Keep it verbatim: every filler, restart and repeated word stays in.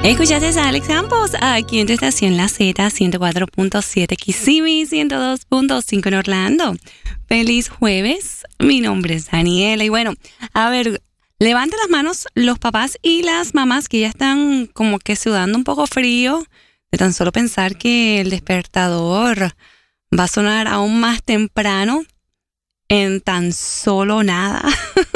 Escuchaste a Alex Campos aquí en tu estación La Z, ciento cuatro punto siete Kissimmee, ciento dos punto cinco en Orlando. Feliz jueves, mi nombre es Daniela y bueno, a ver, levanten las manos los papás y las mamás que ya están como que sudando un poco frío de tan solo pensar que el despertador va a sonar aún más temprano en tan solo nada.